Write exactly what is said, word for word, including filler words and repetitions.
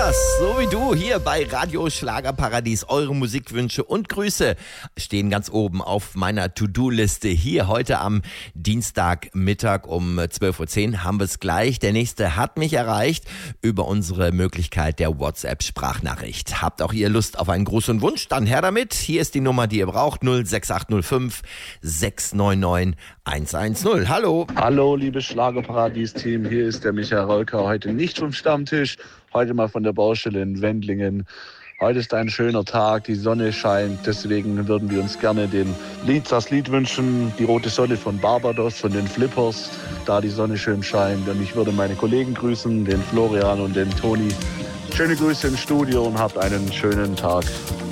das, so wie du, hier bei Radio Schlagerparadies. Eure Musikwünsche und Grüße stehen ganz oben auf meiner To-Do-Liste. Hier heute am Dienstagmittag um zwölf Uhr zehn haben wir es gleich. Der nächste hat mich erreicht über unsere Möglichkeit der WhatsApp-Sprachnachricht. Habt auch ihr Lust auf einen Gruß und Wunsch? Dann her damit. Hier ist die Nummer, die ihr braucht. null sechs acht null fünf sechs neun neun eins eins null. Hallo. Hallo, liebes Schlagerparadies-Team. Hier ist der Michael Rolker. Heute nicht vom Stammtisch. Heute mal von der Baustelle in Wendlingen. Heute ist ein schöner Tag, die Sonne scheint, deswegen würden wir uns gerne den Lied, das Lied wünschen, die rote Sonne von Barbados, von den Flippers, da die Sonne schön scheint. Und ich würde meine Kollegen grüßen, den Florian und den Toni. Schöne Grüße im Studio und habt einen schönen Tag.